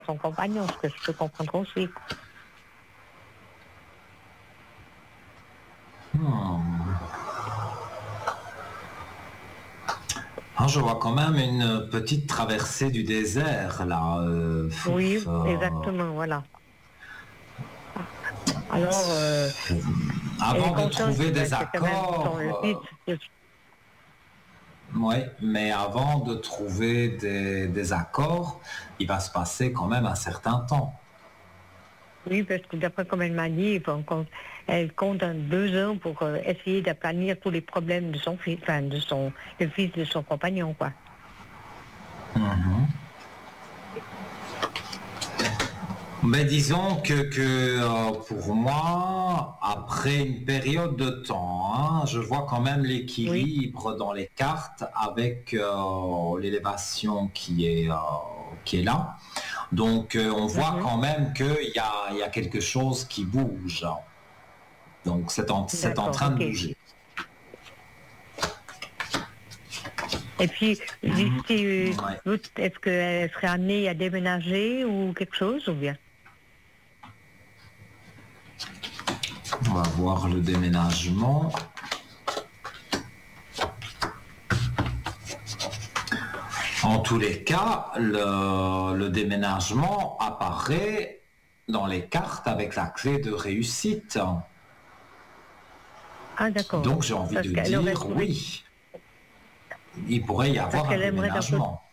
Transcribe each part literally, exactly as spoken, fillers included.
son compagnon, ce que je peux comprendre aussi. Hmm. Ah, je vois quand même une petite traversée du désert, là. Euh, Oui, fouf, euh, exactement, voilà. Alors, euh, elle est Avant de consciente que trouver ben, des c'est quand même son le fils. accords, euh, oui, mais avant de trouver des, des accords, il va se passer quand même un certain temps. Oui, parce que d'après comme elle m'a dit, il faut qu'on- elle compte un- deux ans pour euh, essayer d'aplanir tous les problèmes de son fils, enfin de son le fils de son compagnon, quoi. Mhm. Mais disons que, que euh, pour moi, après une période de temps, hein, je vois quand même Oui, l'équilibre dans les cartes avec euh, l'élévation qui est, euh, qui est là. Donc euh, on voit mhm, quand même qu'il y a, il y a quelque chose qui bouge. Donc c'est en, c'est en d'accord, train de ok. bouger. Et puis, d'ici, euh, Ouais. vous, est-ce qu'elle serait amenée à déménager ou quelque chose, ou bien? On va voir le déménagement. En tous les cas, le, le déménagement apparaît dans les cartes avec la clé de réussite. Ah, d'accord. Donc j'ai envie Parce de qu'elle aurait dire trouvé, oui, il pourrait y parce avoir un qu'elle aimerait d'un côté, déménagement.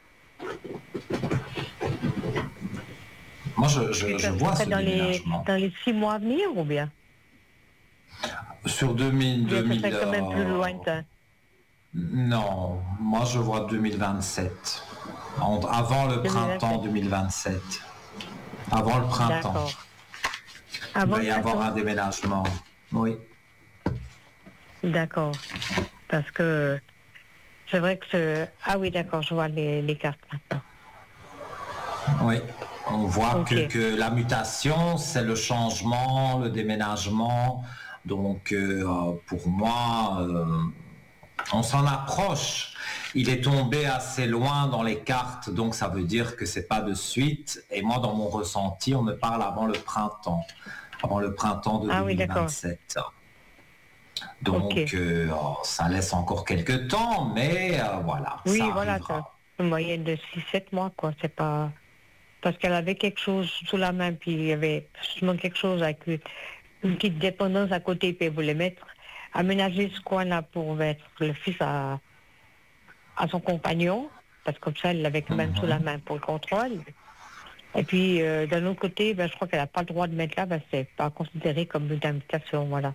Moi je, puis je, je ça vois serait ce dans les, déménagement. dans les six mois à venir, ou bien? Sur deux mille, Ou bien ça deux mille, serait quand même plus euh, lointain. non, moi je vois deux mille vingt-sept. En- avant le printemps deux mille vingt-sept. deux mille vingt-sept. Avant le printemps. D'accord. Il Avant va le y avoir printemps? un déménagement. Oui. D'accord. Parce que c'est vrai que ce... Ah oui, d'accord, je vois les, les cartes maintenant. Oui, on voit Ok. que, que la mutation, c'est le changement, le déménagement. Donc, euh, pour moi, euh, on s'en approche. Il est tombé assez loin dans les cartes, donc ça veut dire que c'est pas de suite. Et moi, dans mon ressenti, on me parle avant le printemps, avant le printemps de Ah oui, d'accord. deux mille vingt-sept. Ok. Donc, euh, ça laisse encore quelques temps, mais euh, voilà, ça Oui, voilà, ça- arrivera. une moyenne de six sept mois, quoi. C'est pas... Parce qu'elle avait quelque chose sous la main, puis il y avait justement quelque chose avec une une petite dépendance à côté, puis elle voulait mettre, aménager ce coin-là pour mettre le fils à, à son compagnon, parce que comme ça, elle l'avait quand même sous la Mhm. main pour le contrôle. Et puis, euh, d'un autre côté, ben, je crois qu'elle n'a pas le droit de mettre là, ben, c'est pas considéré comme une invitation, voilà.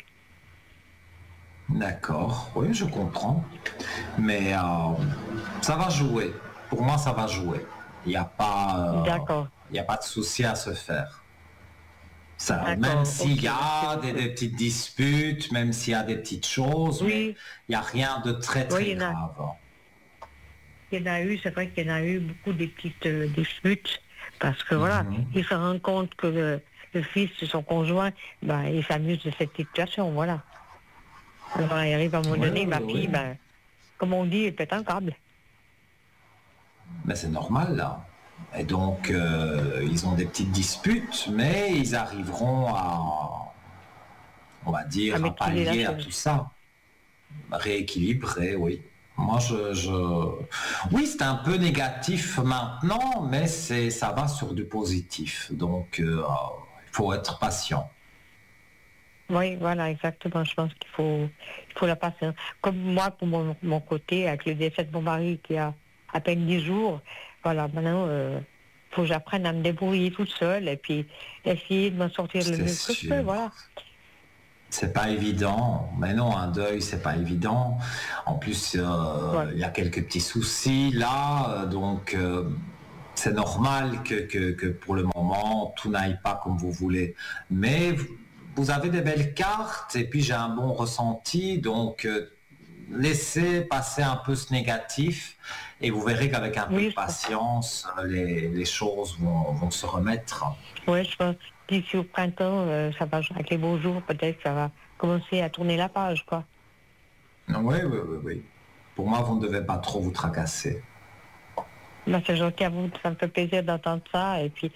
D'accord, oui, je comprends. Mais euh, ça va jouer. Pour moi, ça va jouer. Il n'y a pas, euh, D'accord, il y a pas de souci à se faire. Ça, même d'accord, s'il ok, y merci a des, beaucoup. des petites disputes, même s'il y a des petites choses, mais Oui, il n'y a rien de très oui, très il y en a, grave. il y en a eu, c'est vrai qu'il y en a eu beaucoup des petites euh, disputes, parce que voilà, Mhm. il se rend compte que le, le fils de son conjoint, ben, il s'amuse de cette situation, voilà. Alors, il arrive à un moment Oui, donné, oui, ma oui. fille, ben, comme on dit, elle pète un câble. Mais c'est normal là. Et donc, euh, ils ont des petites disputes, mais ils arriveront à, on va À dire, à maîtriser la pallier à chose. tout ça. Rééquilibrer, oui. Moi, je, je... Oui, c'est un peu négatif maintenant, mais c'est, ça va sur du positif. Donc, euh, il faut être patient. Oui, voilà, exactement. Je pense qu'il faut, il faut la patience. Comme moi, pour mon, mon côté, avec le décès de mon mari qui a à peine dix jours, voilà, maintenant, il faut que j'apprenne à me débrouiller toute seule et puis essayer de m'en sortir le C'est mieux que je peux, sûr. voilà. C'est pas évident. Mais non, un deuil, c'est pas évident. En plus, euh, Voilà. il y a quelques petits soucis là, euh, donc euh, c'est normal que, que, que pour le moment, tout n'aille pas comme vous voulez. Mais vous vous avez des belles cartes et puis j'ai un bon ressenti, donc euh, laissez passer un peu ce négatif et vous verrez qu'avec un peu de Oui, je pense, patience, les, les choses vont, vont se remettre. ouais, je pense d'ici au printemps, euh, ça va, avec les beaux jours, peut-être, ça va commencer à tourner la page, quoi. Oui, oui, oui, oui. Pour moi, vous ne devez pas trop vous tracasser. Ben, c'est gentil à vous, ça me fait plaisir d'entendre ça. Et puis,